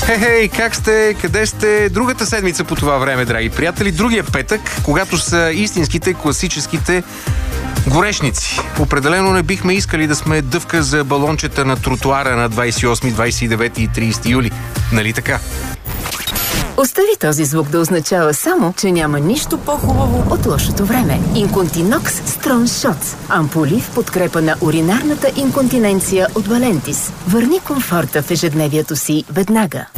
Хей, как сте? Къде сте? Другата седмица по това време, драги приятели. Другия петък, когато са истинските, класическите горешници. Определено не бихме искали да сме дъвка за балончета на тротуара на 28, 29 и 30 юли. Нали така? Остави този звук да означава само, че няма нищо по-хубаво от лошото време. Incontinox Strong Shots. Ампули в подкрепа на уринарната инконтиненция от Валентис. Върни комфорта в ежедневието си веднага.